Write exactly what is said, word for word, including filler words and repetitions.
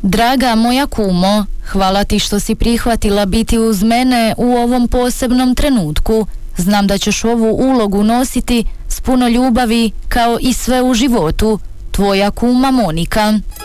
Draga moja kumo, hvala ti što si prihvatila biti uz mene u ovom posebnom trenutku. Znam da ćeš ovu ulogu nositi s puno ljubavi kao i sve u životu. Tvoja kuma Monika.